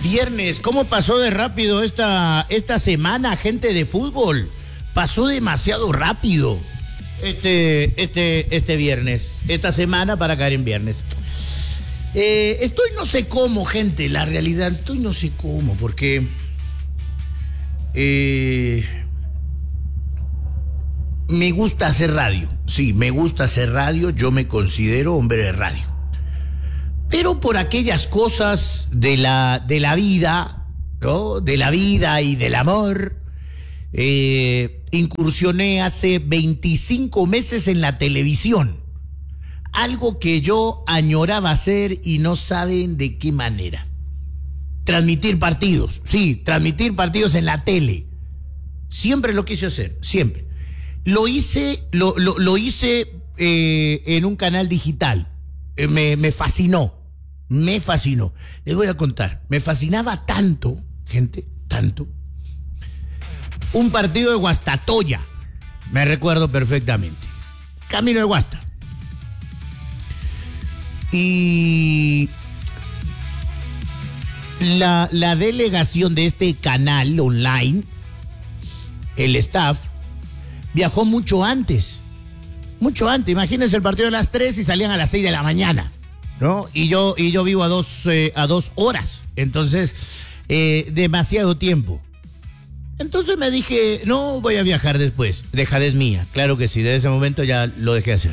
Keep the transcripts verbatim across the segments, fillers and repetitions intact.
Viernes, ¿cómo pasó de rápido esta, esta semana, gente de fútbol? Pasó demasiado rápido este, este, este viernes, esta semana para caer en viernes. Eh, estoy no sé cómo, gente, la realidad, estoy no sé cómo, porque eh, me gusta hacer radio. Sí, me gusta hacer radio, yo me considero hombre de radio. Pero por aquellas cosas de la, de la vida, ¿no? De la vida y del amor, eh, incursioné hace veinticinco meses en la televisión. Algo que yo añoraba hacer y no saben de qué manera. Transmitir partidos, sí, transmitir partidos en la tele. Siempre lo quise hacer, siempre. Lo hice, lo, lo, lo hice eh, en un canal digital. Eh, me, me fascinó, me fascinó. Les voy a contar, me fascinaba tanto, gente, tanto. Un partido de Guastatoya, me recuerdo perfectamente. Camino de Guasta. Y la, la delegación de este canal online, el staff, viajó mucho antes. Mucho antes. Imagínense el partido a las tres y salían a las seis de la mañana, ¿no? Y yo, y yo vivo a dos, eh, a dos horas. Entonces, eh, demasiado tiempo. Entonces me dije, no voy a viajar después. Dejadez mía. Claro que sí, desde ese momento ya lo dejé de hacer.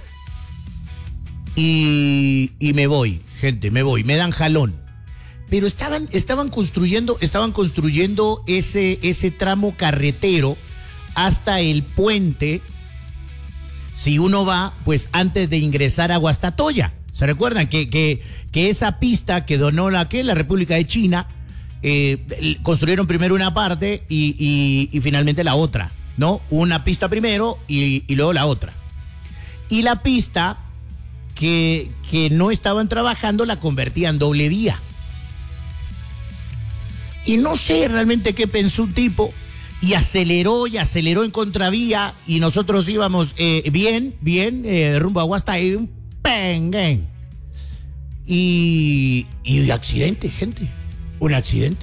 Y, y me voy, gente, me voy, me dan jalón. Pero estaban, estaban construyendo, estaban construyendo ese, ese tramo carretero hasta el puente. Si uno va, pues antes de ingresar a Guastatoya. ¿Se recuerdan? Que, que, que esa pista que donó la, ¿qué? La República de China, eh, construyeron primero una parte y, y, y finalmente la otra, ¿no? Una pista primero y, y luego la otra. Y la pista que, que no estaban trabajando la convertían doble vía. Y no sé realmente qué pensó un tipo y aceleró y aceleró en contravía y nosotros íbamos eh, bien, bien, eh, rumbo a Guasta y un penguén. Y, y accidente, gente, un accidente.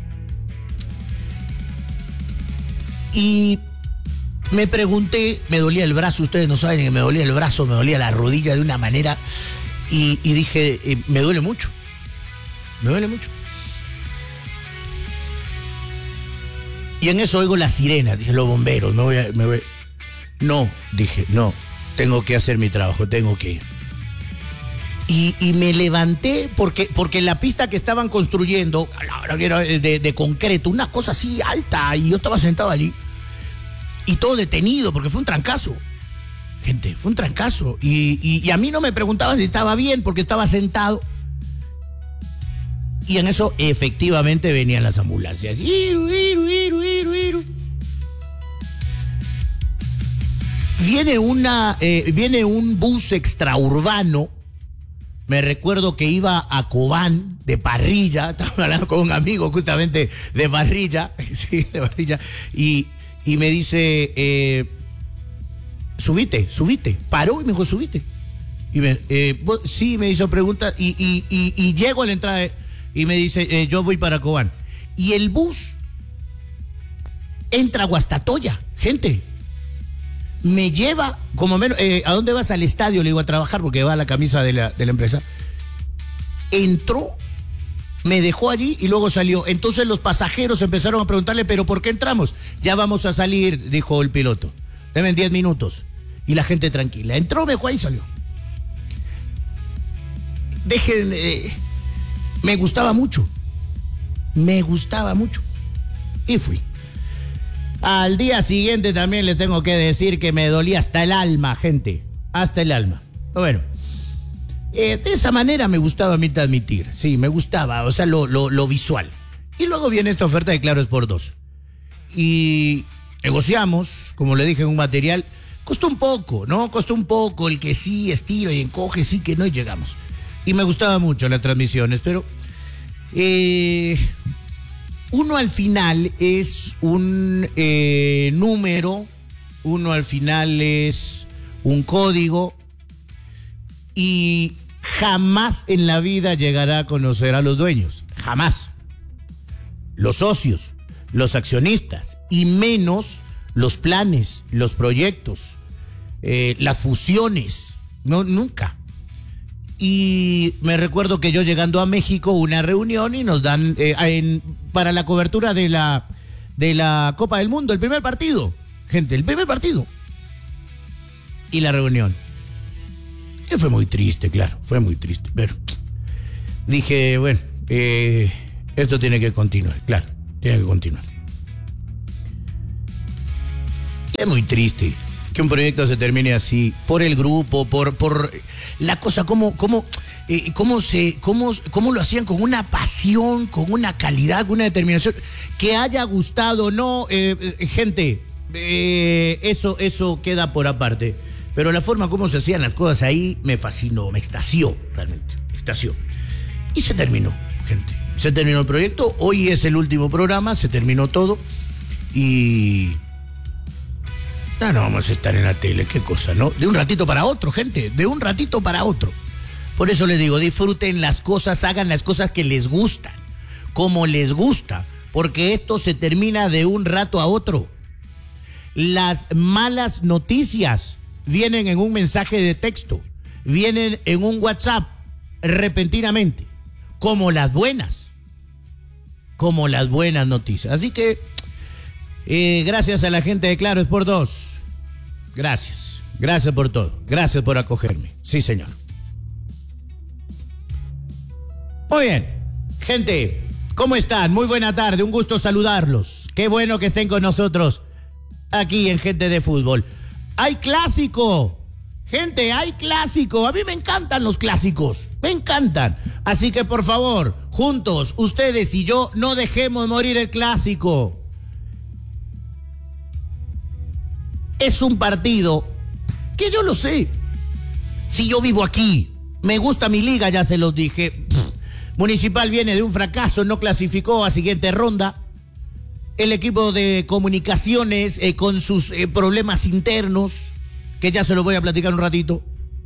Y me pregunté, me dolía el brazo, ustedes no saben que me dolía el brazo, me dolía la rodilla de una manera y, y dije, eh, me duele mucho, me duele mucho. Y en eso oigo la sirena, dije, los bomberos, me voy a, me voy. No, dije, no, tengo que hacer mi trabajo, tengo que ir. Y, y me levanté porque, porque la pista que estaban construyendo, era de, de concreto, una cosa así alta, y yo estaba sentado allí. Y todo detenido, porque fue un trancazo. Gente, fue un trancazo. Y, y, y a mí no me preguntaban si estaba bien, porque estaba sentado. Y en eso, efectivamente, venían las ambulancias. Iru, iru, iru, iru, iru. Viene, una, eh, viene un bus extraurbano. Me recuerdo que iba a Cobán, de Parrilla. Estaba hablando con un amigo justamente de Parrilla. Sí, de Parrilla. Y... Y me dice, eh, subite, subite. Paró y me dijo, subite. Y me, eh, sí, me hizo preguntas y, y, y, y llego a la entrada y me dice, eh, yo voy para Cobán. Y el bus entra a Guastatoya, gente. Me lleva, como menos, eh, ¿a dónde vas? Al estadio, le digo, a trabajar porque va a la camisa de la, de la empresa. Entró, me dejó allí y luego salió. Entonces los pasajeros empezaron a preguntarle, ¿pero por qué entramos? Ya vamos a salir, dijo el piloto. Deben diez minutos. Y la gente tranquila. Entró, me dejó ahí y salió. Dejen... Eh, me gustaba mucho. Me gustaba mucho. Y fui. Al día siguiente también les tengo que decir que me dolía hasta el alma, gente. Hasta el alma. Bueno. Eh, de esa manera me gustaba a mí transmitir, sí, me gustaba, o sea, lo, lo, lo visual. Y luego viene esta oferta de Claro Sport dos. Y negociamos, como le dije en un material, costó un poco, ¿no? Costó un poco el que sí, estiro y encoge, sí que no, y llegamos. Y me gustaba mucho las transmisiones, pero eh, uno al final es un eh, número, uno al final es un código y jamás en la vida llegará a conocer a los dueños. Jamás. los socios, los accionistas y menos los planes, los proyectos, eh, las fusiones. No, nunca. Y me recuerdo que yo llegando a México, una reunión y nos dan eh, en, para la cobertura de la, de la Copa del Mundo, el primer partido. Gente, el primer partido. Y la reunión. Y fue muy triste, claro, fue muy triste. Pero dije, bueno, eh, esto tiene que continuar, claro, tiene que continuar. Y es muy triste que un proyecto se termine así, por el grupo, por, por la cosa, cómo, cómo, eh, cómo, se, cómo, cómo lo hacían con una pasión, con una calidad, con una determinación, que haya gustado, no, eh, eh, gente, eh, eso, eso queda por aparte. Pero la forma como se hacían las cosas ahí me fascinó, me extasió, realmente, me extasió. Y se terminó, gente. Se terminó el proyecto, hoy es el último programa, se terminó todo y... Ya no vamos a estar en la tele, qué cosa, ¿no? De un ratito para otro, gente, de un ratito para otro. Por eso les digo, disfruten las cosas, hagan las cosas que les gustan, como les gusta, porque esto se termina de un rato a otro. Las malas noticias vienen en un mensaje de texto, vienen en un WhatsApp repentinamente, como las buenas, como las buenas noticias. Así que, eh, gracias a la gente de Claro Sport dos, gracias, gracias por todo, gracias por acogerme, sí señor. Muy bien, gente, ¿cómo están? Muy buena tarde, un gusto saludarlos, qué bueno que estén con nosotros aquí en Gente de Fútbol. ¡Hay clásico! Gente, hay clásico. A mí me encantan los clásicos. Me encantan. Así que, por favor, juntos, ustedes y yo, no dejemos morir el clásico. Es un partido que yo lo sé. Si yo vivo aquí, me gusta mi liga, ya se los dije. Pff, Municipal viene de un fracaso, no clasificó a siguiente ronda. El equipo de comunicaciones eh, con sus eh, problemas internos, que ya se los voy a platicar un ratito.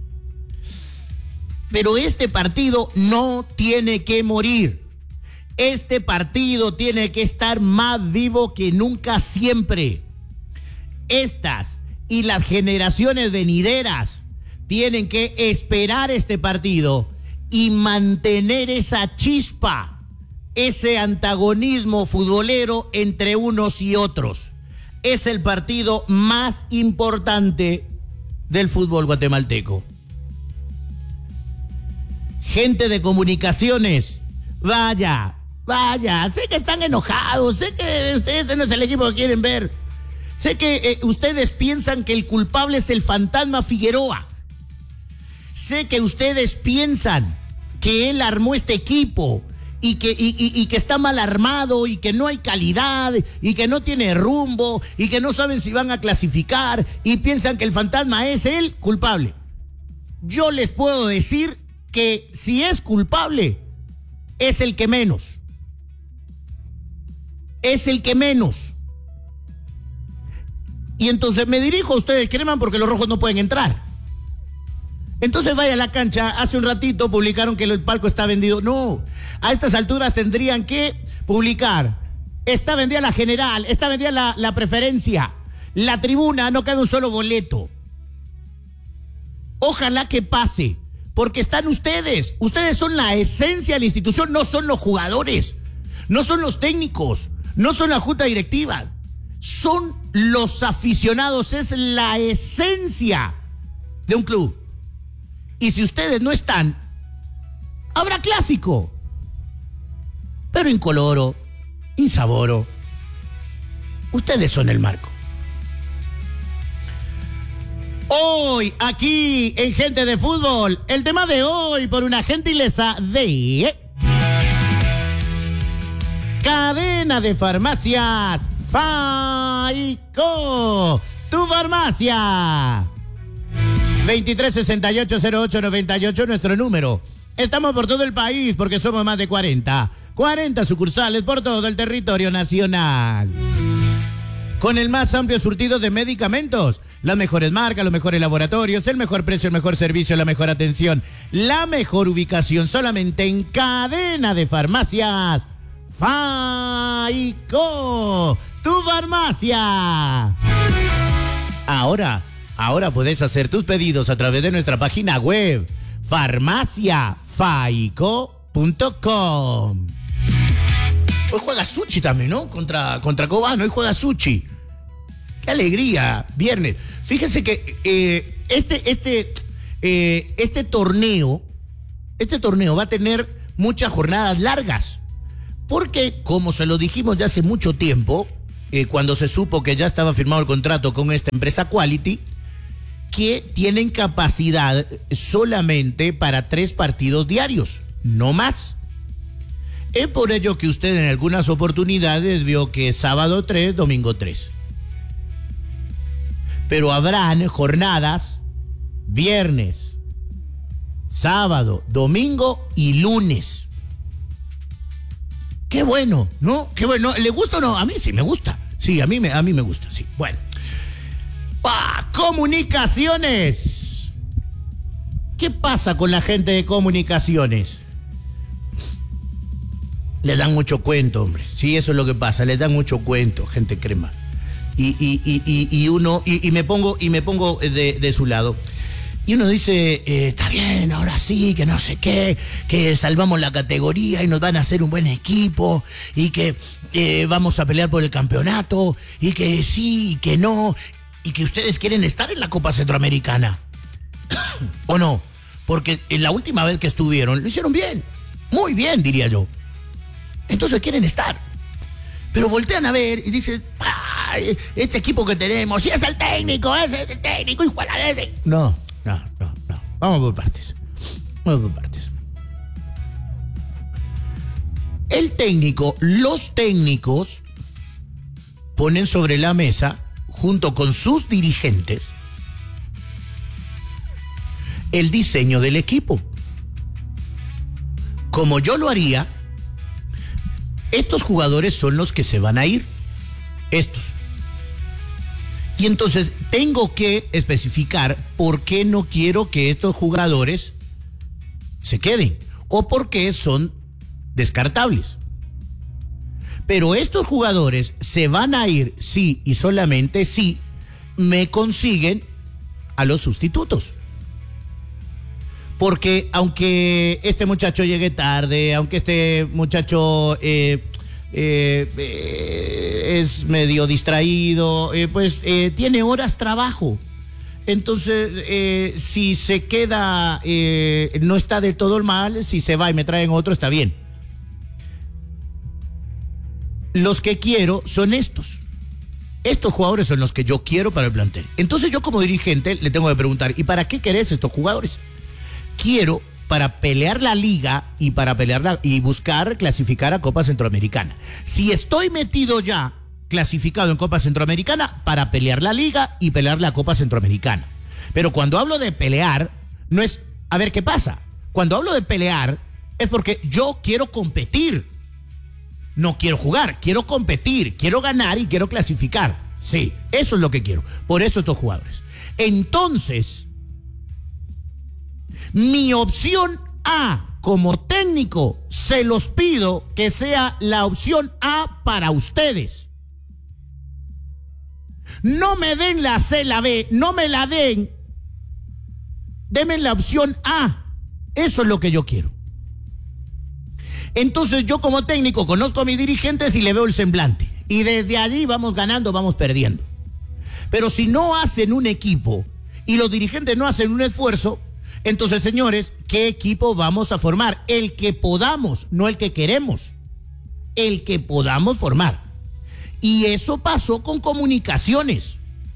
Pero este partido no tiene que morir. Este partido tiene que estar más vivo que nunca siempre. Estas y las generaciones venideras tienen que esperar este partido y mantener esa chispa, ese antagonismo futbolero entre unos y otros. Es el partido más importante del fútbol guatemalteco. Gente de comunicaciones, vaya, vaya, sé que están enojados, sé que ustedes no es el equipo que quieren ver, sé que eh, ustedes piensan que el culpable es el fantasma Figueroa, sé que ustedes piensan que él armó este equipo y que, y, y, y que está mal armado y que no hay calidad y que no tiene rumbo y que no saben si van a clasificar y piensan que el fantasma es el culpable. Yo les puedo decir que si es culpable, es el que menos. Es el que menos. Y entonces me dirijo a ustedes, creman, porque los rojos no pueden entrar. Entonces vaya a la cancha, hace un ratito publicaron que el palco está vendido. No, a estas alturas tendrían que publicar, está vendida la general, está vendida la, la preferencia, la tribuna, no queda un solo boleto. Ojalá que pase, porque están ustedes, ustedes son la esencia de la institución, no son los jugadores, no son los técnicos, no son la junta directiva, son los aficionados, es la esencia de un club. Y si ustedes no están, habrá clásico. Pero incoloro, insaboro. Ustedes son el marco. Hoy, aquí en Gente de Fútbol, el tema de hoy por una gentileza de Cadena de Farmacias Faico, tu farmacia. veintitrés sesenta y ocho cero ocho noventa y ocho, nuestro número. Estamos por todo el país porque somos más de cuarenta. cuarenta sucursales por todo el territorio nacional. Con el más amplio surtido de medicamentos, las mejores marcas, los mejores laboratorios, el mejor precio, el mejor servicio, la mejor atención, la mejor ubicación, solamente en Cadena de Farmacias Faico, tu farmacia. Ahora, ahora puedes hacer tus pedidos a través de nuestra página web, farmacia faico punto com. Hoy juega Suchi también, ¿no? Contra, contra Cobano, hoy juega Suchi. ¡Qué alegría! Viernes. Fíjese que eh, este, este, eh, este torneo, este torneo va a tener muchas jornadas largas. Porque, como se lo dijimos ya hace mucho tiempo, eh, cuando se supo que ya estaba firmado el contrato con esta empresa Quality, que tienen capacidad solamente para tres partidos diarios, no más. Es por ello que usted en algunas oportunidades vio que sábado tres, domingo tres. Pero habrán jornadas viernes, sábado, domingo y lunes. Qué bueno, ¿no? Qué bueno. ¿Le gusta o no? A mí sí me gusta. Sí, a mí me, a mí me gusta, sí. Bueno. ¡Ah! Comunicaciones. ¿Qué pasa con la gente de comunicaciones? Le dan mucho cuento, hombre. Sí, eso es lo que pasa. Le dan mucho cuento, gente crema. Y, y, y, y, y uno, y, y me pongo, y me pongo de, de su lado. Y uno dice, eh, está bien, ahora sí, que no sé qué, que salvamos la categoría y nos van a hacer un buen equipo, y que eh, vamos a pelear por el campeonato, y que sí, y que no, y que ustedes quieren estar en la Copa Centroamericana. ¿O no? Porque en la última vez que estuvieron, lo hicieron bien. Muy bien, diría yo. Entonces quieren estar. Pero voltean a ver y dicen, ay, este equipo que tenemos, si es el técnico, ese es el técnico, hijo de la de... No, no, no, no. Vamos por partes. Vamos por partes. El técnico, los técnicos ponen sobre la mesa, junto con sus dirigentes, el diseño del equipo. Como yo lo haría, estos jugadores son los que se van a ir. Estos. Y entonces tengo que especificar por qué no quiero que estos jugadores se queden o por qué son descartables. Pero estos jugadores se van a ir sí y solamente si me consiguen a los sustitutos. Porque aunque este muchacho llegue tarde, aunque este muchacho eh, eh, eh, es medio distraído, eh, pues eh, tiene horas trabajo. Entonces, eh, si se queda, eh, no está del todo mal, si se va y me traen otro, está bien. Los que quiero son estos. Estos jugadores son los que yo quiero para el plantel. Entonces yo como dirigente le tengo que preguntar, ¿y para qué querés estos jugadores? Quiero para pelear la liga y para pelear la, y buscar clasificar a Copa Centroamericana. Si estoy metido ya clasificado en Copa Centroamericana, para pelear la liga y pelear la Copa Centroamericana. Pero cuando hablo de pelear, no es a ver qué pasa. Cuando hablo de pelear, es porque yo quiero competir. No quiero jugar, quiero competir, quiero ganar y quiero clasificar. Sí, eso es lo que quiero. Por eso estos jugadores. Entonces, mi opción A como técnico, se los pido que sea la opción A para ustedes. No me den la C, la B, no me la den. Denme la opción A. Eso es lo que yo quiero. Entonces yo como técnico conozco a mis dirigentes y le veo el semblante. Y desde allí vamos ganando, vamos perdiendo. Pero si no hacen un equipo y los dirigentes no hacen un esfuerzo, entonces, señores, ¿qué equipo vamos a formar? El que podamos, no el que queremos. El que podamos formar. Y eso pasó con Comunicaciones.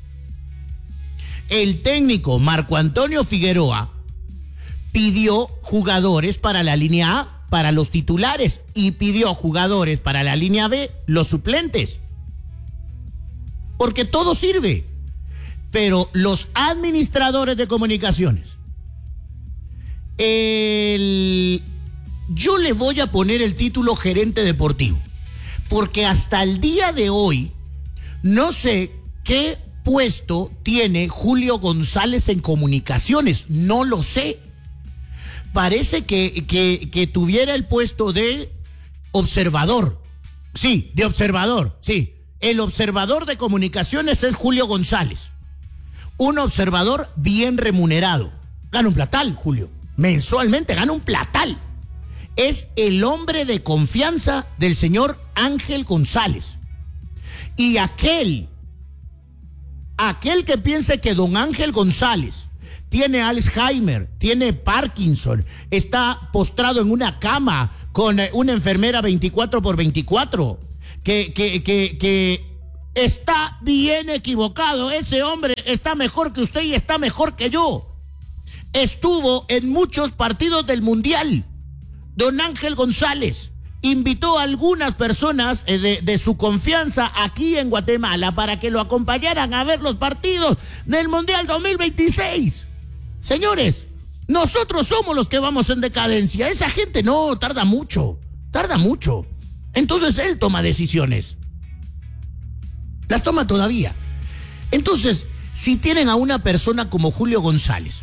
El técnico Marco Antonio Figueroa pidió jugadores para la línea A, para los titulares, y pidió jugadores para la línea B, los suplentes. Porque todo sirve. Pero los administradores de Comunicaciones, el, yo le voy a poner el título gerente deportivo, porque hasta el día de hoy no sé qué puesto tiene Julio González en Comunicaciones, no lo sé. Parece que, que, que tuviera el puesto de observador, Sí, de observador, sí. El observador de comunicaciones es Julio González. Un observador bien remunerado. Gana un platal, Julio. Mensualmente gana un platal. Es el hombre de confianza del señor Ángel González. Y aquel, aquel que piense que don Ángel González tiene Alzheimer, tiene Parkinson, está postrado en una cama con una enfermera veinticuatro por veinticuatro, que, que, que, que está bien equivocado. Ese hombre está mejor que usted y está mejor que yo. Estuvo en muchos partidos del Mundial. Don Ángel González invitó a algunas personas de, de su confianza aquí en Guatemala para que lo acompañaran a ver los partidos del Mundial dos mil veintiséis. Señores, nosotros somos los que vamos en decadencia. Esa gente no, tarda mucho, tarda mucho. Entonces él toma decisiones. Las toma todavía. Entonces, si tienen a una persona como Julio González,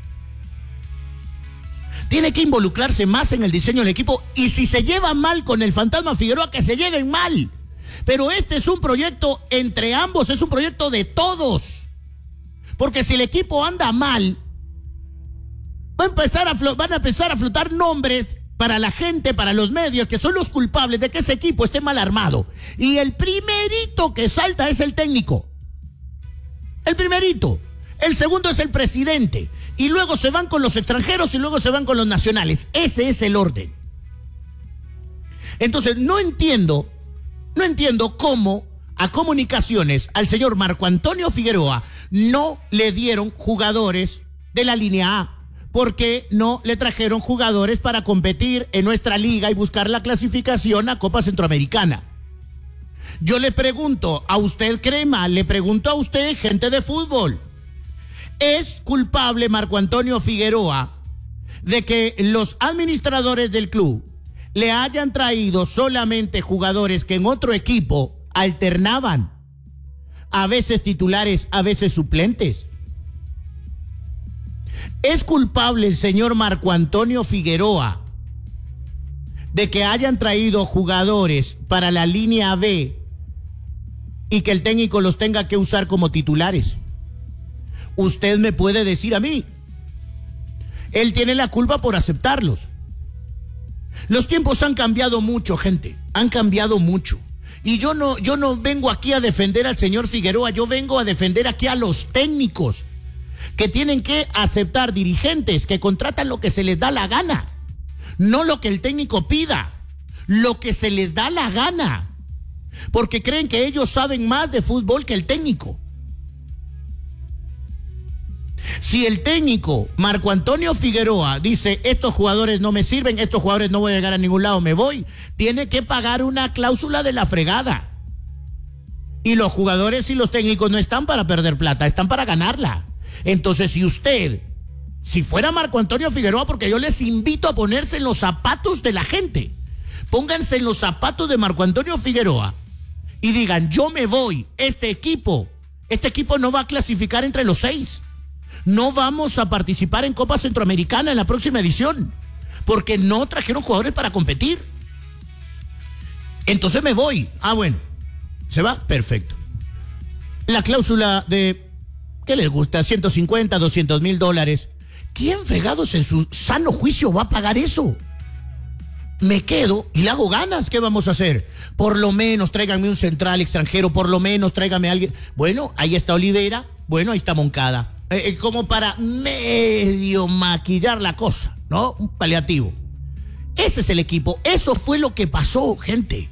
tiene que involucrarse más en el diseño del equipo, y si se lleva mal con el Fantasma Figueroa, que se lleven mal. Pero este es un proyecto entre ambos, es un proyecto de todos. Porque si el equipo anda mal, va a empezar a van a empezar a flotar nombres para la gente, para los medios, que son los culpables de que ese equipo esté mal armado. Y el primerito que salta es el técnico. El primerito. El segundo es el presidente. Y luego se van con los extranjeros y luego se van con los nacionales. Ese es el orden. Entonces, no entiendo, no entiendo cómo a Comunicaciones, al señor Marco Antonio Figueroa, no le dieron jugadores de la línea A. ¿Por qué no le trajeron jugadores para competir en nuestra liga y buscar la clasificación a Copa Centroamericana? Yo le pregunto a usted, Crema, le pregunto a usted, gente de fútbol. ¿Es culpable Marco Antonio Figueroa de que los administradores del club le hayan traído solamente jugadores que en otro equipo alternaban? A veces titulares, a veces suplentes. ¿Es culpable el señor Marco Antonio Figueroa de que hayan traído jugadores para la línea B y que el técnico los tenga que usar como titulares? Usted me puede decir a mí. Él tiene la culpa por aceptarlos. Los tiempos han cambiado mucho, gente. Han cambiado mucho. Y yo no, yo no vengo aquí a defender al señor Figueroa. Yo vengo a defender aquí a los técnicos que tienen que aceptar, dirigentes que contratan lo que se les da la gana. No lo que el técnico pida. Lo que se les da la gana. Porque creen que ellos saben más de fútbol que el técnico. Si el técnico Marco Antonio Figueroa dice, estos jugadores no me sirven, estos jugadores no voy a llegar a ningún lado, me voy, tiene que pagar una cláusula de la fregada. Y los jugadores y los técnicos no están para perder plata, están para ganarla. Entonces, si usted, si fuera Marco Antonio Figueroa, porque yo les invito a ponerse en los zapatos de la gente, pónganse en los zapatos de Marco Antonio Figueroa y digan, yo me voy, este equipo, este equipo no va a clasificar entre los seis. No vamos a participar en Copa Centroamericana en la próxima edición, porque no trajeron jugadores para competir. Entonces me voy. Ah, bueno. ¿Se va? Perfecto. La cláusula de, ¿qué les gusta? ciento cincuenta, doscientos mil dólares. ¿Quién fregados en su sano juicio va a pagar eso? Me quedo y le hago ganas. ¿Qué vamos a hacer? Por lo menos tráiganme un central extranjero, por lo menos tráigame a alguien. Bueno, ahí está Olivera, bueno, ahí está Moncada. Eh, como para medio maquillar la cosa, ¿no? Un paliativo. Ese es el equipo. Eso fue lo que pasó, gente.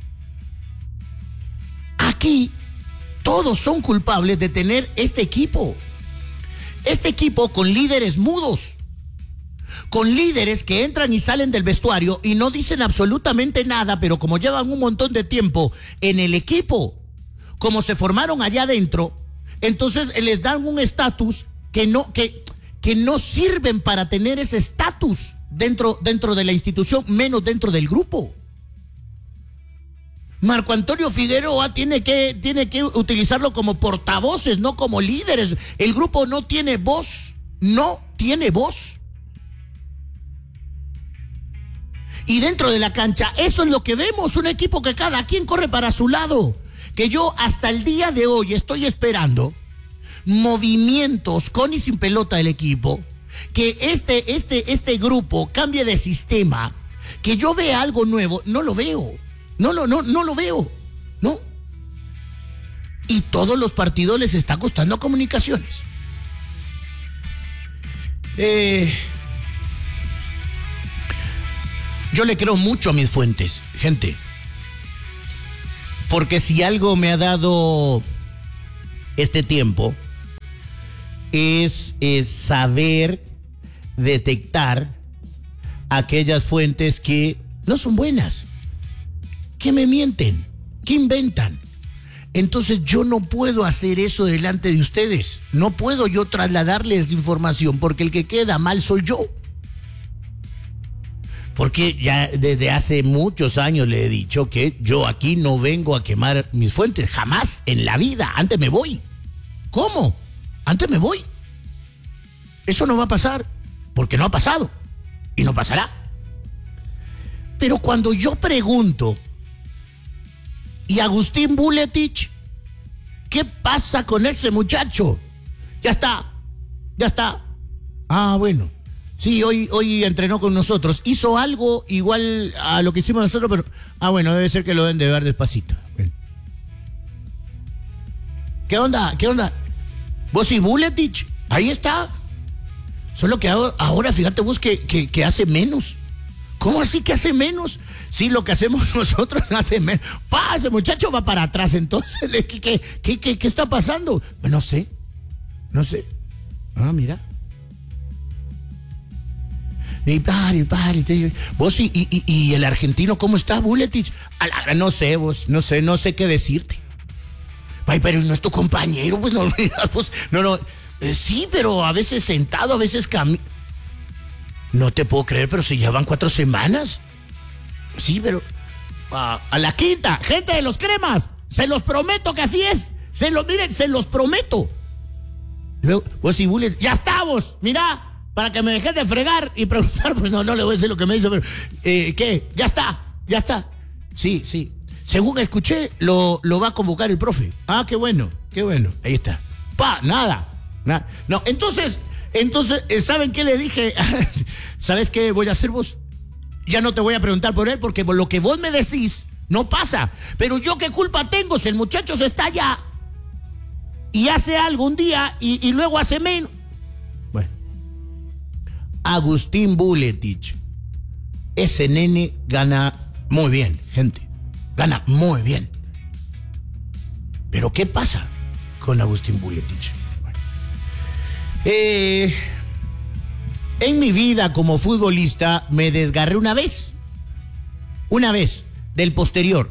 Aquí todos son culpables de tener este equipo. Este equipo con líderes mudos, con líderes que entran y salen del vestuario y no dicen absolutamente nada, pero como llevan un montón de tiempo en el equipo, como se formaron allá adentro, entonces les dan un estatus que no, que, que no sirven para tener ese estatus dentro, dentro de la institución, menos dentro del grupo. Marco Antonio Figueroa tiene que, tiene que utilizarlo como portavoces, no como líderes. El grupo no tiene voz, no tiene voz. Y dentro de la cancha, eso es lo que vemos, un equipo que cada quien corre para su lado. Que yo hasta el día de hoy estoy esperando movimientos con y sin pelota del equipo, que este, este, este grupo cambie de sistema, que yo vea algo nuevo, no lo veo, no, no, no, no lo veo, ¿no? Y todos los partidos les está costando a Comunicaciones. Eh, yo le creo mucho a mis fuentes, gente, porque si algo me ha dado este tiempo es, es saber detectar aquellas fuentes que no son buenas, que me mienten, que inventan. Entonces yo no puedo hacer eso delante de ustedes. No puedo yo trasladarles información porque el que queda mal soy yo. Porque ya desde hace muchos años le he dicho que yo aquí no vengo a quemar mis fuentes. Jamás en la vida. Antes me voy. ¿Cómo? Antes me voy. Eso no va a pasar porque no ha pasado y no pasará. Pero cuando yo pregunto, ¿y Agustín Buletich? ¿Qué pasa con ese muchacho? Ya está, ya está. Ah, bueno. Sí, hoy, hoy entrenó con nosotros. Hizo algo igual a lo que hicimos nosotros, pero... Ah, bueno, debe ser que lo deben de ver despacito. ¿Qué onda? ¿Qué onda? ¿Vos y Buletich? Ahí está. Solo que ahora, ahora fíjate vos que, que, que hace menos. ¿Cómo así que hace menos? Sí, lo que hacemos nosotros hace menos. ¡Pah! Ese muchacho va para atrás, entonces. ¿Qué, qué, qué, qué, qué está pasando? Pues no sé. No sé. Ah, mira. Y pare, pare. Vos y, y, y el argentino, ¿cómo está, Buletich? No sé, vos. No sé, no sé qué decirte. Ay, pero no es tu compañero, pues no, pues, no, no. Eh, sí, pero a veces sentado, a veces camino. No te puedo creer, pero se llevan cuatro semanas. Sí, pero... Uh, a la quinta, gente de los cremas, se los prometo que así es. Se los, miren, se los prometo. Luego, vos y Bullet, ya estamos, mira, para que me dejes de fregar y preguntar, pues no, no le voy a decir lo que me dice, pero... Eh, ¿Qué? Ya está, ya está. Sí, sí. Según escuché, lo, lo va a convocar el profe. Ah, qué bueno, qué bueno. Ahí está. Pa, nada, nada. No, entonces... Entonces, ¿saben qué le dije? ¿Sabes qué voy a hacer vos? Ya no te voy a preguntar por él porque por lo que vos me decís no pasa. Pero yo qué culpa tengo si el muchacho se está allá y hace algo un día y, y luego hace menos. Bueno, Agustín Buletich, ese nene gana muy bien, gente. Gana muy bien. Pero ¿qué pasa con Agustín Buletich? Eh, en mi vida como futbolista me desgarré una vez, una vez, del posterior.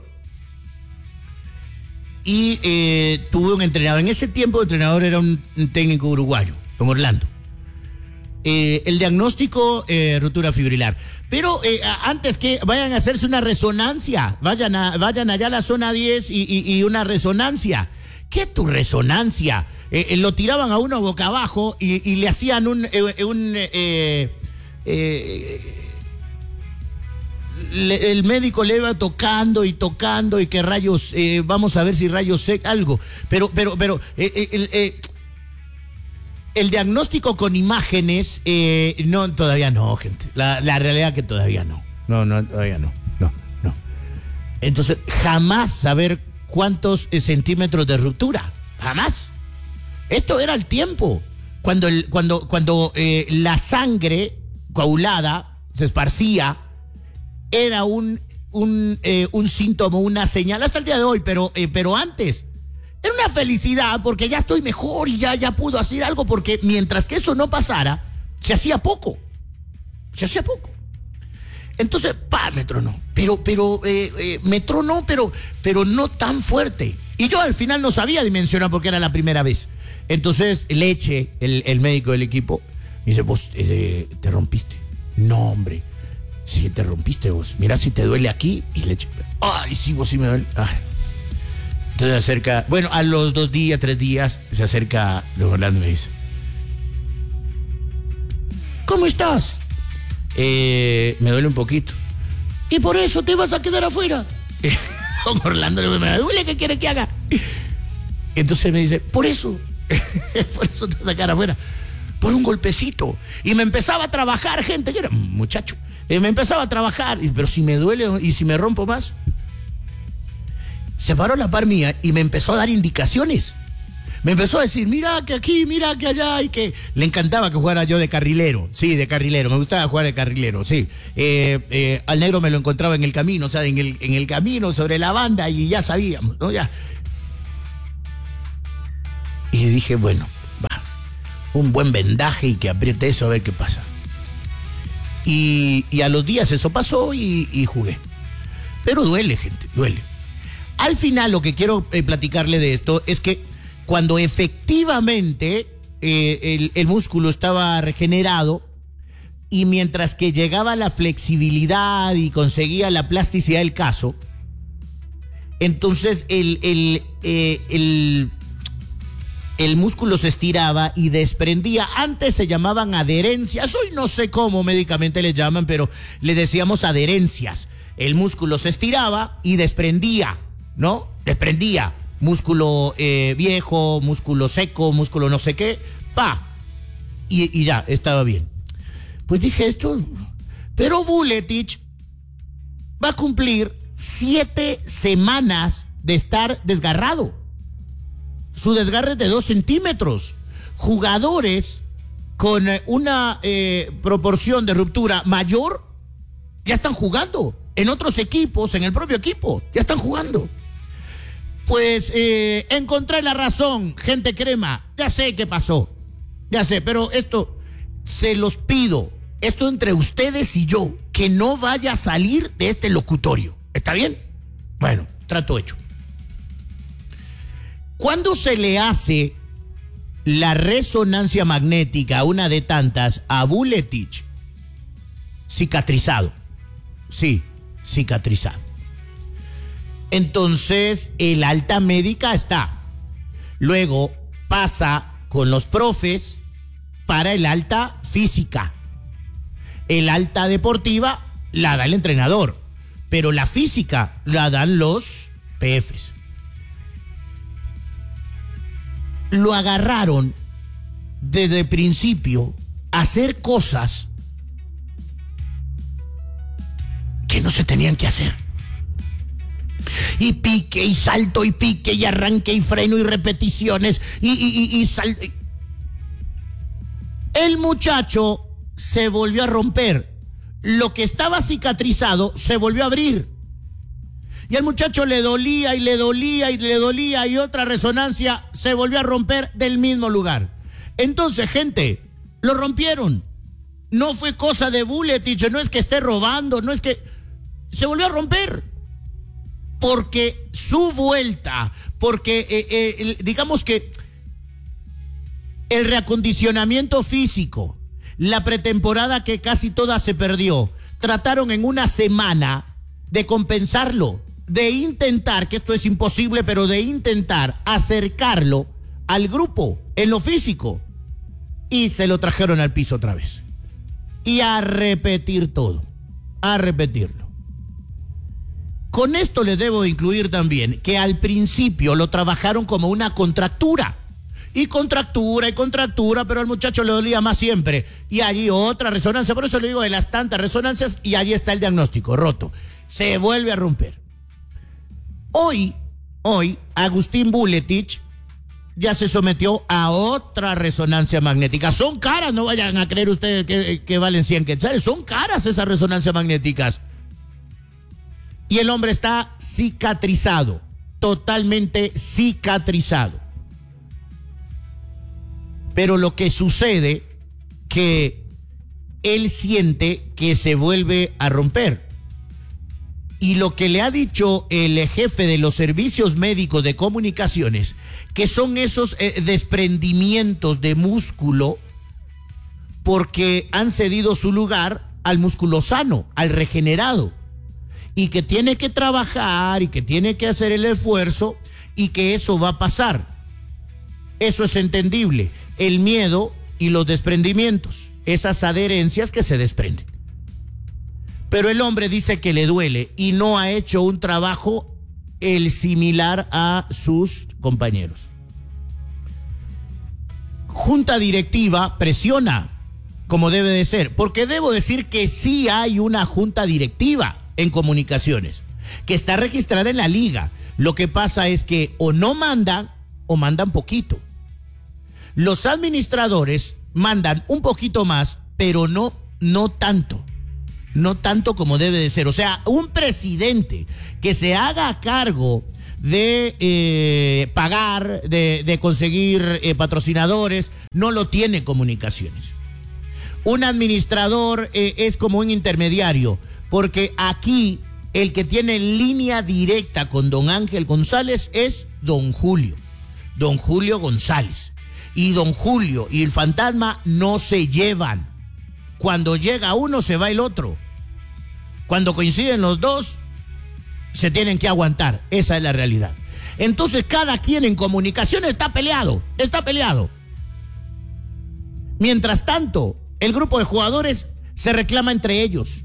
Y eh, tuve un entrenador. En ese tiempo el entrenador era un, un técnico uruguayo, don Orlando. Eh, el diagnóstico, eh, ruptura fibrilar. Pero eh, antes que vayan a hacerse una resonancia, vayan, a, vayan allá a la zona diez y, y, y una resonancia. ¿Qué es tu resonancia? Eh, eh, lo tiraban a uno boca abajo y, y le hacían un... Eh, un eh, eh, le, el médico le iba tocando y tocando y que rayos... Eh, vamos a ver si rayos sé algo. Pero, pero, pero... Eh, eh, el, eh, el diagnóstico con imágenes... Eh, no, todavía no, gente. La, la realidad es que todavía no. No, no, todavía no. No, no. Entonces, jamás saber cuántos eh, centímetros de ruptura. Jamás. Esto era el tiempo, cuando, el, cuando, cuando eh, la sangre coagulada se esparcía, era un, un, eh, un síntoma, una señal, hasta el día de hoy, pero, eh, pero antes, era una felicidad porque ya estoy mejor y ya, ya puedo hacer algo, porque mientras que eso no pasara, se hacía poco, se hacía poco. Entonces, pa, me tronó, pero, pero, eh, eh, me tronó, pero, pero no tan fuerte. Y yo al final no sabía dimensionar porque era la primera vez. Entonces, Leche, el, el médico del equipo, me dice, vos eh, te rompiste. No, hombre, sí te rompiste vos. Mira si te duele aquí. Y Leche, ay, sí, vos sí me duele. Ay. Entonces se acerca, bueno, a los dos días, tres días, se acerca don Orlando y me dice, ¿cómo estás? Eh, me duele un poquito. Y por eso te vas a quedar afuera. Don Orlando, me duele, ¿qué quiere que haga? Entonces me dice, por eso, por eso te vas a quedar afuera. Por un golpecito. Y me empezaba a trabajar, gente, que era un muchacho. Eh, me empezaba a trabajar, pero si me duele y si me rompo más. Se paró a la par mía y me empezó a dar indicaciones. Me empezó a decir, mira que aquí, mira que allá, y que le encantaba que jugara yo de carrilero. Sí, de carrilero, me gustaba jugar de carrilero, sí. Eh, eh, al negro me lo encontraba en el camino, o sea, en el, en el camino sobre la banda, y ya sabíamos, ¿no? Ya. Y dije, bueno, va, un buen vendaje y que apriete eso a ver qué pasa. Y, y a los días eso pasó y, y jugué. Pero duele, gente, duele. Al final lo que quiero eh, platicarle de esto es que cuando efectivamente eh, el, el músculo estaba regenerado y mientras que llegaba la flexibilidad y conseguía la plasticidad del caso, entonces el, el, eh, el, el músculo se estiraba y desprendía. Antes se llamaban adherencias, hoy no sé cómo médicamente le llaman, pero le decíamos adherencias. El músculo se estiraba y desprendía, ¿no? Desprendía. Músculo eh, viejo, músculo seco, músculo no sé qué, pa. Y, y ya, estaba bien. Pues dije esto, pero Vuletic va a cumplir siete semanas de estar desgarrado. Su desgarre es de dos centímetros. Jugadores con una eh, proporción de ruptura mayor ya están jugando. En otros equipos, en el propio equipo, ya están jugando. Pues eh, encontré la razón, gente crema. Ya sé qué pasó. Ya sé, pero esto se los pido. Esto entre ustedes y yo, que no vaya a salir de este locutorio. ¿Está bien? Bueno, trato hecho. Cuando se le hace la resonancia magnética, una de tantas, a Vuletic, cicatrizado. Sí, cicatrizado. Entonces, el alta médica está. Luego pasa con los profes para el alta física. El alta deportiva la da el entrenador, pero la física la dan los P Fs. Lo agarraron desde el principio a hacer cosas que no se tenían que hacer. Y pique, y salto, y pique, y arranque, y freno, y repeticiones, y, y, y, y salto. El muchacho se volvió a romper. Lo que estaba cicatrizado se volvió a abrir. Y al muchacho le dolía, y le dolía, y le dolía, y otra resonancia se volvió a romper del mismo lugar. Entonces, gente, lo rompieron. No fue cosa de Vuletic, no es que esté robando, no es que... Se volvió a romper. Porque su vuelta, porque eh, eh, digamos que el reacondicionamiento físico, la pretemporada que casi toda se perdió, trataron en una semana de compensarlo, de intentar, que esto es imposible, pero de intentar acercarlo al grupo en lo físico. Y se lo trajeron al piso otra vez. Y a repetir todo, a repetirlo. Con esto les debo incluir también que al principio lo trabajaron como una contractura. Y contractura y contractura, pero al muchacho le dolía más siempre. Y allí otra resonancia, por eso le digo de las tantas resonancias, y allí está el diagnóstico, roto. Se vuelve a romper. Hoy, hoy, Agustín Vuletic ya se sometió a otra resonancia magnética. Son caras, no vayan a creer ustedes que, que valen cien quetzales. Son caras esas resonancias magnéticas. Y el hombre está cicatrizado, totalmente cicatrizado. Pero lo que sucede que él siente que se vuelve a romper. Y lo que le ha dicho el jefe de los servicios médicos de comunicaciones, que son esos eh, desprendimientos de músculo porque han cedido su lugar al músculo sano, al regenerado. Y que tiene que trabajar y que tiene que hacer el esfuerzo y que eso va a pasar. Eso es entendible. El miedo y los desprendimientos, esas adherencias que se desprenden. Pero el hombre dice que le duele y no ha hecho un trabajo el similar a sus compañeros. Junta directiva presiona como debe de ser, porque debo decir que sí hay una junta directiva en Comunicaciones, que está registrada en la liga. Lo que pasa es que o no mandan o mandan poquito. Los administradores mandan un poquito más, pero no, no tanto. No tanto como debe de ser. O sea, un presidente que se haga cargo de eh, pagar, de, de conseguir eh, patrocinadores, no lo tiene Comunicaciones. Un administrador eh, es como un intermediario, porque aquí el que tiene línea directa con don Ángel González es don Julio, don Julio González. Y don Julio y el fantasma no se llevan. Cuando llega uno, se va el otro. Cuando coinciden los dos, se tienen que aguantar. Esa es la realidad. Entonces, cada quien en Comunicaciones está peleado, está peleado. Mientras tanto, el grupo de jugadores se reclama entre ellos.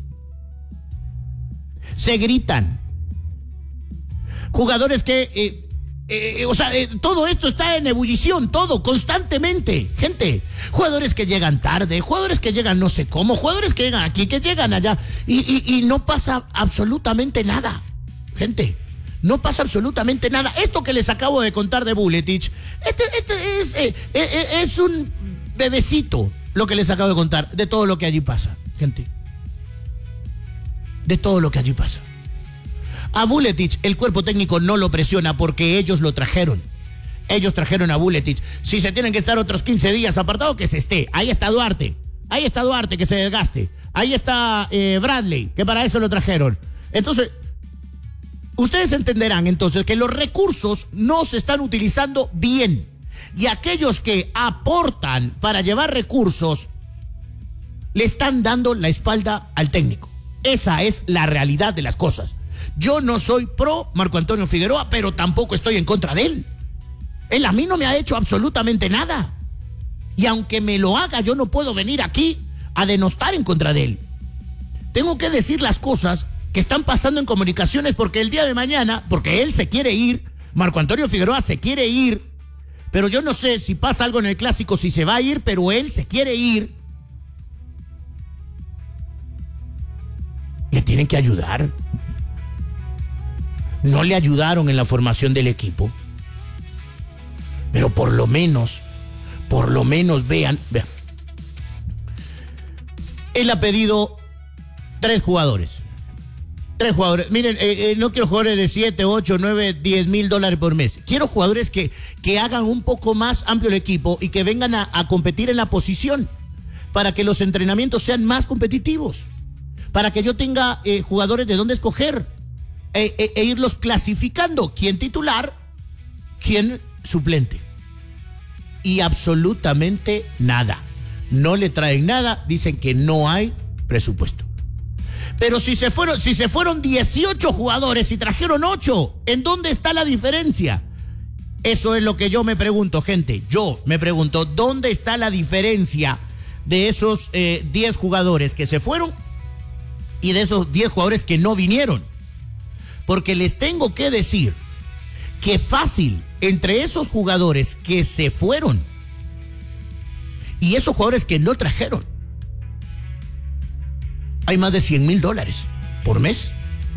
Se gritan. Jugadores que... Eh, Eh, o sea, eh, todo esto está en ebullición, todo, constantemente. Gente, jugadores que llegan tarde, jugadores que llegan no sé cómo, jugadores que llegan aquí, que llegan allá, y, y, y no pasa absolutamente nada. Gente, no pasa absolutamente nada. Esto que les acabo de contar de Vucetich, este, este es, eh, eh, es un bebecito, lo que les acabo de contar, de todo lo que allí pasa, gente. De todo lo que allí pasa. A Vucetich el cuerpo técnico no lo presiona porque ellos lo trajeron. Ellos trajeron a Vucetich. Si se tienen que estar otros quince días apartados, que se esté. Ahí está Duarte. Ahí está Duarte, que se desgaste. Ahí está eh, Bradley, que para eso lo trajeron. Entonces, ustedes entenderán entonces que los recursos no se están utilizando bien. Y aquellos que aportan para llevar recursos le están dando la espalda al técnico. Esa es la realidad de las cosas. Yo no soy pro Marco Antonio Figueroa, pero tampoco estoy en contra de él. Él a mí no me ha hecho absolutamente nada. Y aunque me lo haga, yo no puedo venir aquí a denostar en contra de él. Tengo que decir las cosas que están pasando en Comunicaciones, porque el día de mañana, porque él se quiere ir, Marco Antonio Figueroa se quiere ir, pero yo no sé si pasa algo en el Clásico, si se va a ir, pero él se quiere ir. Le tienen que ayudar. No le ayudaron en la formación del equipo. Pero por lo menos, por lo menos vean, vean. Él ha pedido tres jugadores. Tres jugadores. Miren, eh, eh, no quiero jugadores de siete, ocho, nueve, diez mil dólares por mes. Quiero jugadores que, que hagan un poco más amplio el equipo y que vengan a, a competir en la posición para que los entrenamientos sean más competitivos. Para que yo tenga eh, jugadores de dónde escoger. E, e, e irlos clasificando, quién titular, quién suplente. Y absolutamente nada. No le traen nada, dicen que no hay presupuesto. Pero si se fueron, si se fueron dieciocho jugadores y trajeron ocho, ¿en dónde está la diferencia? Eso es lo que yo me pregunto, gente. Yo me pregunto, ¿dónde está la diferencia de esos eh, diez jugadores que se fueron y de esos diez jugadores que no vinieron? Porque les tengo que decir que fácil, entre esos jugadores que se fueron y esos jugadores que no trajeron, hay más de cien mil dólares por mes.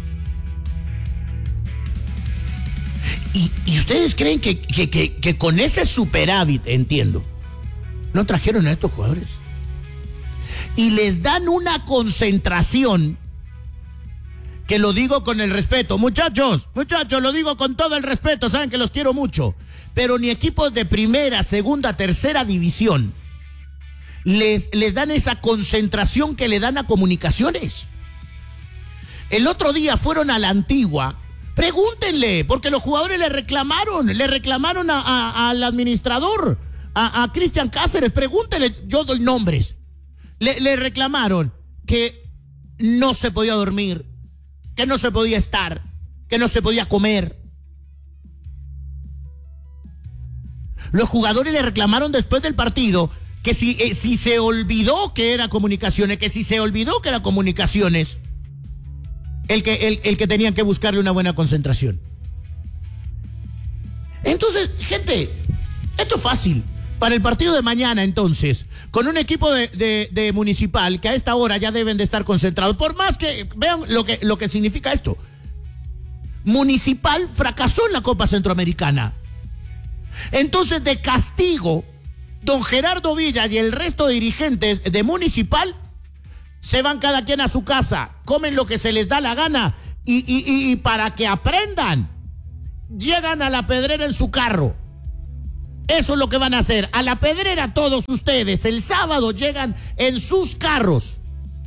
Y, y ustedes creen que, que, que, que con ese superávit, entiendo, no trajeron a estos jugadores. Y les dan una concentración, que lo digo con el respeto. Muchachos, muchachos, lo digo con todo el respeto, saben que los quiero mucho. Pero ni equipos de primera, segunda, tercera división les, les dan esa concentración que le dan a Comunicaciones. El otro día fueron a la Antigua. Pregúntenle, porque los jugadores le reclamaron, le reclamaron a, a, al administrador, a, a Cristian Cáceres. Pregúntenle, yo doy nombres. Le, le reclamaron que no se podía dormir, que no se podía estar, que no se podía comer. Los jugadores le reclamaron después del partido que si, eh, si se olvidó que era Comunicaciones, que si se olvidó que era Comunicaciones, el que, el, el que tenían que buscarle una buena concentración. Entonces, gente, esto es fácil. Para el partido de mañana, entonces, con un equipo de, de, de Municipal que a esta hora ya deben de estar concentrados, por más que vean lo que, lo que significa esto. Municipal fracasó en la Copa Centroamericana. Entonces, de castigo, don Gerardo Villa y el resto de dirigentes de Municipal se van cada quien a su casa, comen lo que se les da la gana y, y, y, y para que aprendan, llegan a La Pedrera en su carro. Eso es lo que van a hacer. A La Pedrera todos ustedes el sábado llegan en sus carros.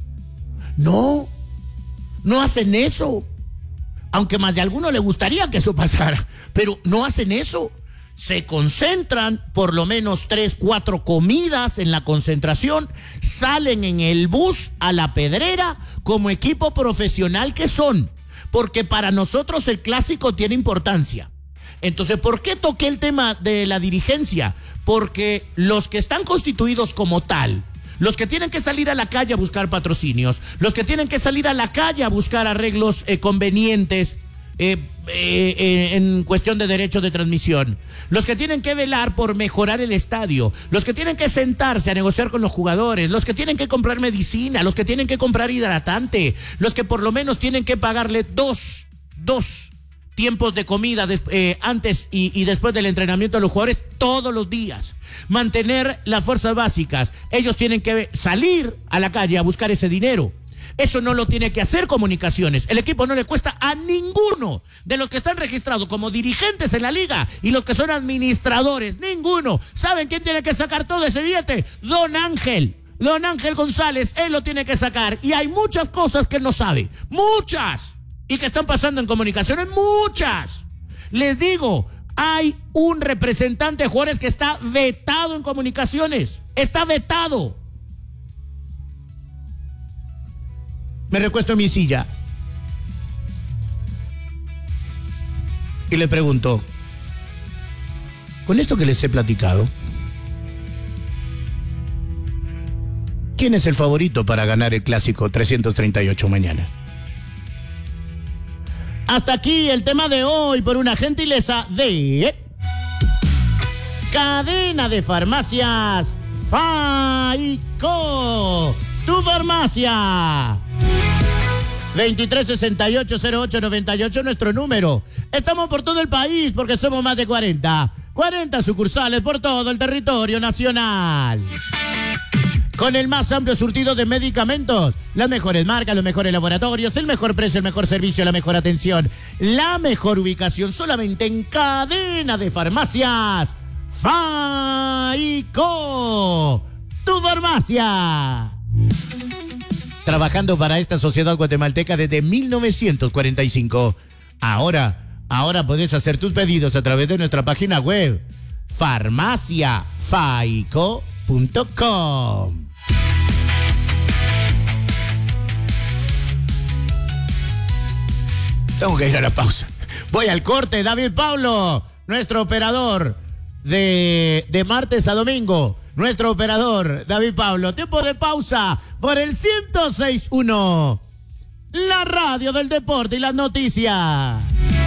No, no hacen eso. Aunque más de alguno le gustaría que eso pasara, pero no hacen eso. Se concentran por lo menos tres, cuatro comidas en la concentración, salen en el bus a La Pedrera como equipo profesional que son, porque para nosotros el clásico tiene importancia. Entonces, ¿por qué toqué el tema de la dirigencia? Porque los que están constituidos como tal, los que tienen que salir a la calle a buscar patrocinios, los que tienen que salir a la calle a buscar arreglos eh, convenientes eh, eh, eh, en cuestión de derechos de transmisión, los que tienen que velar por mejorar el estadio, los que tienen que sentarse a negociar con los jugadores, los que tienen que comprar medicina, los que tienen que comprar hidratante, los que por lo menos tienen que pagarle dos, dos tiempos de comida eh, antes y, y después del entrenamiento a los jugadores todos los días, mantener las fuerzas básicas. Ellos tienen que salir a la calle a buscar ese dinero. Eso no lo tiene que hacer Comunicaciones. El equipo no le cuesta a ninguno de los que están registrados como dirigentes en la liga y los que son administradores, ninguno. ¿Saben quién tiene que sacar todo ese billete? Don Ángel. Don Ángel González, él lo tiene que sacar. Y hay muchas cosas que él no sabe. Muchas. Y que están pasando en Comunicaciones, muchas. Les digo, hay un representante de jugadores que está vetado en Comunicaciones. Está vetado. Me recuesto en mi silla y le pregunto, con esto que les he platicado, ¿quién es el favorito para ganar el clásico trescientos treinta y ocho mañana? Hasta aquí el tema de hoy por una gentileza de Cadena de Farmacias Faico, tu farmacia. veintitrés sesenta y ocho cero ocho noventa y ocho nuestro número. Estamos por todo el país porque somos más de cuarenta. cuarenta sucursales por todo el territorio nacional. Con el más amplio surtido de medicamentos, las mejores marcas, los mejores laboratorios, el mejor precio, el mejor servicio, la mejor atención, la mejor ubicación solamente en Cadena de Farmacias Faico, tu farmacia. Trabajando para esta sociedad guatemalteca desde mil novecientos cuarenta y cinco. Ahora, ahora puedes hacer tus pedidos a través de nuestra página web, farmacia faico punto com. Tengo que ir a la pausa. Voy al corte. David Pablo, nuestro operador de, de martes a domingo. Nuestro operador, David Pablo. Tiempo de pausa por el ciento seis punto uno. La radio del deporte y las noticias.